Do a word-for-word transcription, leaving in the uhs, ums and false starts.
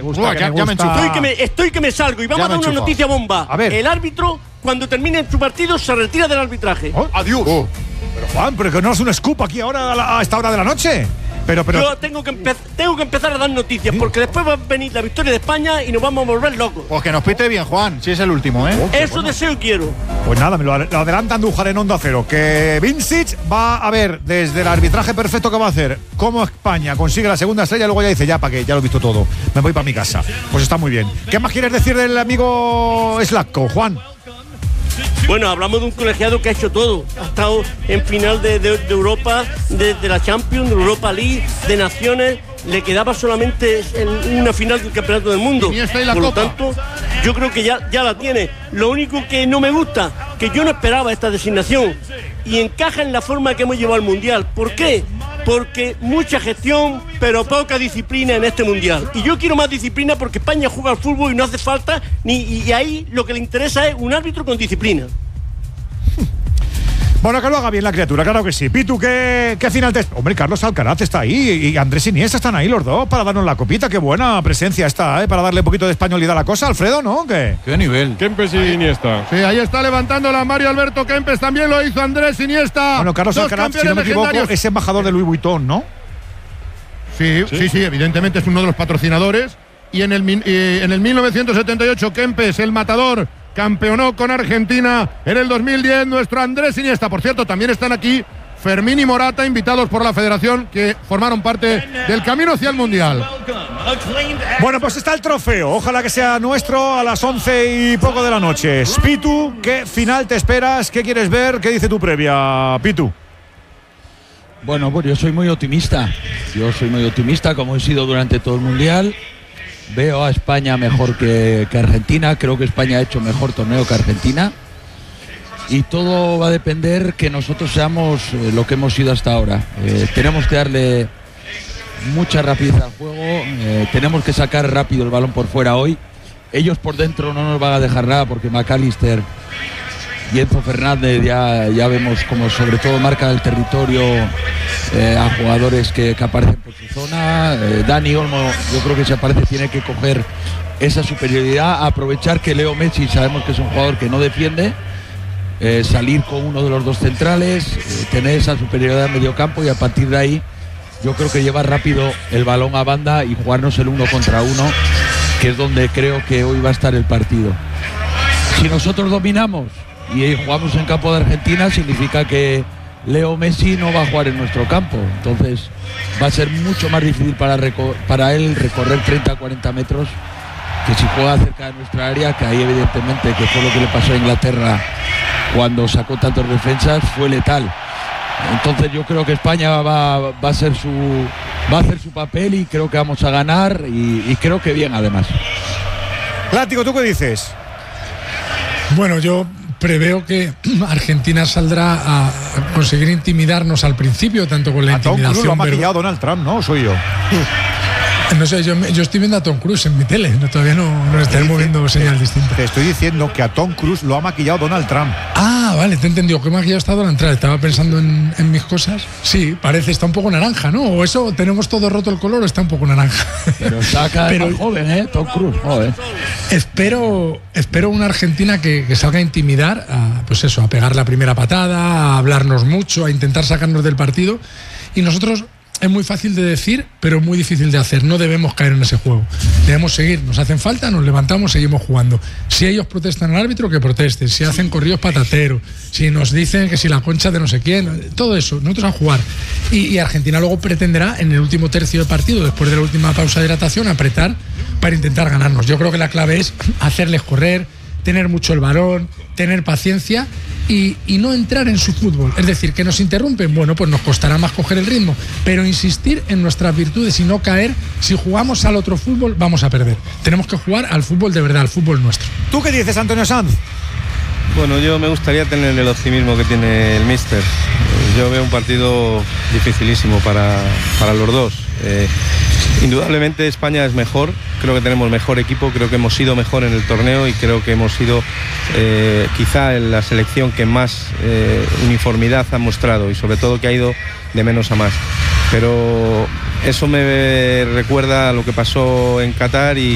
gusta, Uah, que ya, me ya me gusta. enchufo. Estoy que me, estoy que me salgo y vamos Ya a me dar una enchufo. noticia bomba. A ver. El árbitro, cuando termine su partido, se retira del arbitraje. Oh, Adiós. oh. Pero Juan, pero que no es un scoop aquí ahora a, la- a esta hora de la noche. Pero, pero. Yo tengo que, empe- tengo que empezar a dar noticias, porque después va a venir la victoria de España y nos vamos a volver locos. Pues que nos pite bien, Juan, si es el último, ¿eh? Eso deseo y quiero. Pues nada, me lo, lo adelanta Andújar en Onda Cero. Que Vincic va a ver desde el arbitraje perfecto que va a hacer cómo España consigue la segunda estrella y luego ya dice, ya para qué, ya lo he visto todo. Me voy para mi casa. Pues está muy bien. ¿Qué más quieres decir del amigo Slatko, Juan? Bueno, hablamos de un colegiado que ha hecho todo. Ha estado en final de, de- de Europa, de, de la Champions, de Europa League, de Naciones. Le quedaba solamente en una final del Campeonato del Mundo. Iniesta y la Por lo Copa. tanto, yo creo que ya, ya la tiene. Lo único que no me gusta, que yo no esperaba esta designación. Y encaja en la forma que hemos llevado al Mundial. ¿Por qué? Porque mucha gestión, pero poca disciplina en este Mundial. Y yo quiero más disciplina porque España juega al fútbol y no hace falta, ni, y ahí lo que le interesa es un árbitro con disciplina. Bueno, que lo haga bien la criatura, claro que sí. Pitu, ¿qué, qué final te... Hombre, Carlos Alcaraz está ahí y Andrés Iniesta están ahí los dos para darnos la copita. Qué buena presencia está, ¿eh? Para darle un poquito de españolidad a la cosa. Alfredo, ¿no? ¿Qué? ¿Qué nivel? Kempes y Iniesta. Sí, ahí está levantándola Mario Alberto Kempes, también lo hizo Andrés Iniesta. Bueno, Carlos Dos Alcaraz, si no campeones me equivoco, legendarios. es embajador de Louis Vuitton, ¿no? Sí, sí, sí, evidentemente es uno de los patrocinadores. Y en el, min- eh, en el mil novecientos setenta y ocho, Kempes, el matador, campeonó con Argentina. En el dos mil diez, nuestro Andrés Iniesta. Por cierto, también están aquí Fermín y Morata, invitados por la federación, que formaron parte del camino hacia el Mundial. Bueno, pues está el trofeo. Ojalá que sea nuestro a las once y poco de la noche. Pitu, ¿qué final te esperas? ¿Qué quieres ver? ¿Qué dice tu previa, Pitu? Bueno, pues yo soy muy optimista. Yo soy muy optimista, como he sido durante todo el Mundial. Veo a España mejor que, que Argentina. Creo que España ha hecho mejor torneo que Argentina. Y todo va a depender que nosotros seamos eh, lo que hemos sido hasta ahora. Eh, tenemos que darle mucha rapidez al juego. Eh, tenemos que sacar rápido el balón por fuera hoy. Ellos por dentro no nos van a dejar nada porque McAllister y Enzo Fernández ya, ya vemos como sobre todo marca el territorio eh, a jugadores que, que aparecen por su zona. Eh, Dani Olmo, yo creo que si aparece tiene que coger esa superioridad, aprovechar que Leo Messi sabemos que es un jugador que no defiende, eh, salir con uno de los dos centrales, eh, tener esa superioridad en medio campo y a partir de ahí yo creo que llevar rápido el balón a banda y jugarnos el uno contra uno, que es donde creo que hoy va a estar el partido. Si nosotros dominamos y jugamos en campo de Argentina, significa que Leo Messi no va a jugar en nuestro campo. Entonces va a ser mucho más difícil para, reco- para él recorrer treinta a cuarenta metros que si juega cerca de nuestra área, que ahí evidentemente, que fue lo que le pasó a Inglaterra cuando sacó tantas defensas, fue letal. Entonces yo creo que España va, va a ser su va a hacer su papel y creo que vamos a ganar y, y creo que bien además. Látigo, ¿tú qué dices? Bueno, yo preveo que Argentina saldrá a conseguir intimidarnos al principio, tanto con la A Tom Cruise lo ha intimidación verbal. maquillado Donald Trump, ¿no? Soy yo. No sé, yo, me- yo estoy viendo a Tom Cruise en mi tele, no, todavía no, no estaremos viendo señal distinta. Te estoy diciendo que a Tom Cruise lo ha maquillado Donald Trump. Ah, vale, te he entendido. ¿Qué maquillado está al entrar? Estaba pensando en, en mis cosas. Sí, parece, está un poco naranja, ¿no? O eso, tenemos todo roto el color o está un poco naranja. Pero está cada vez Pero- más joven, ¿eh? Tom Cruise, joder. Espero, espero una Argentina que, que salga a intimidar, a, pues eso, a pegar la primera patada, a hablarnos mucho, a intentar sacarnos del partido. Y nosotros, es muy fácil de decir, pero muy difícil de hacer. No debemos caer en ese juego. Debemos seguir. Nos hacen falta, nos levantamos, seguimos jugando. Si ellos protestan al árbitro, que protesten. Si hacen corridos patateros. Si nos dicen que si la concha de no sé quién. Todo eso. Nosotros a jugar. Y, y Argentina luego pretenderá, en el último tercio del partido, después de la última pausa de hidratación, apretar para intentar ganarnos. Yo creo que la clave es hacerles correr, tener mucho el balón, tener paciencia y, y no entrar en su fútbol. Es decir, que nos interrumpen, bueno, pues nos costará más coger el ritmo, pero insistir en nuestras virtudes y no caer. Si jugamos al otro fútbol, vamos a perder. Tenemos que jugar al fútbol de verdad, al fútbol nuestro. ¿Tú qué dices, Antonio Sanz? Bueno, yo me gustaría tener el optimismo que tiene el míster. Yo veo un partido dificilísimo para, para los dos. Eh, indudablemente España es mejor, creo que tenemos mejor equipo, creo que hemos sido mejor en el torneo y creo que hemos sido eh, quizá la selección que más eh, uniformidad ha mostrado y sobre todo que ha ido de menos a más. Pero eso me recuerda a lo que pasó en Qatar y